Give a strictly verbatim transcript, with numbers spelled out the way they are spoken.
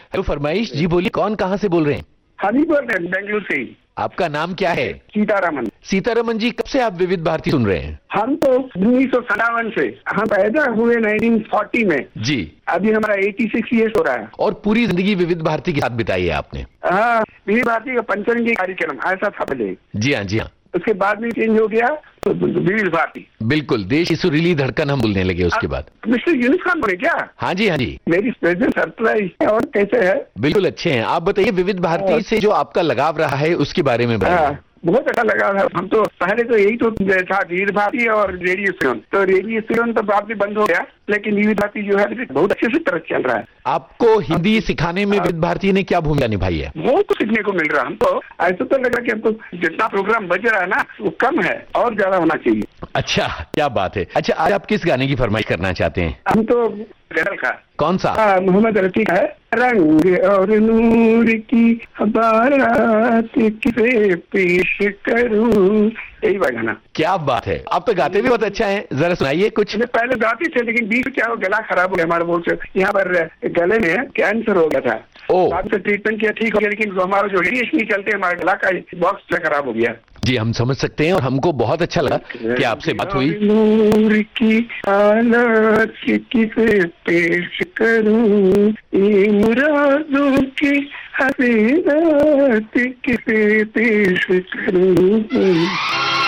Hello फरमाइश जी, बोलिए कौन कहाँ से बोल रहे हैं? हम ही बोल रहे हैं बेंगलुरु से ही। आपका नाम क्या है? सीतारमन। सीतारमन जी, कब से आप विविध भारती सुन रहे हैं? हम तो उन्नीस सौ सत्तावन से, हम पैदा हुए उन्नीस सौ चालीस में जी। अभी हमारा छियासी ईयर्स हो रहा है। और पूरी जिंदगी विविध भारती के साथ बिताई है आपने? हाँ, विविध भारती का पंचरंगी कार्यक्रम ऐसा था पहले। जी हाँ, जी हाँ। उसके बाद में चेंज हो गया तो विविध भारती। बिल्कुल, देश की सुरीली धड़कन हम बोलने लगे उसके बाद। मिस्टर यूनुस खान बोले क्या? हाँ जी, हाँ जी। मेरी प्रेजेंट सरप्राइज है। और कैसे है? बिल्कुल अच्छे हैं। आप बताइए विविध भारती से जो आपका लगाव रहा है उसके बारे में बताइए। बहुत अच्छा लगा था। हम तो पहले तो यही तो था विविध भारती और रेडियो स्टेशन, तो रेडियो स्टेशन तो बाद में बंद हो गया, लेकिन विविध भारती जो है बहुत अच्छे से तरह चल रहा है। आपको हिंदी सिखाने में विविध भारती ने क्या भूमिका निभाई है? बहुत कुछ सीखने को मिल रहा है हमको। ऐसा तो लग रहा है कि हमको जितना प्रोग्राम बज रहा है ना वो कम है और ज्यादा होना चाहिए। अच्छा, क्या बात है। अच्छा, आज आप किस गाने की फरमाइश करना चाहते हैं? हम तो गजल का। कौन सा? हाँ, मोहम्मद रफी का है। रंग और नूर की बारात किसे पेश करूं, यही गाना। क्या बात है, आप तो गाते भी बहुत अच्छा है, जरा सुनाइए कुछ। पहले गाते थे लेकिन बीच में क्या हो गला खराब हो गया हमारा। बोल से यहाँ पर गले में कैंसर हो गया था। बाद में ट्रीटमेंट किया, ठीक हो गया, लेकिन हमारा जो रेडिएशन चलते हमारा गला का बॉक्स खराब हो गया। जी, हम समझ सकते हैं और हमको बहुत अच्छा लगा कि आपसे बात हुई। नूर की हालत किसे पेश करूं, ये मुरादों की हसीनात किसे पेश करूं।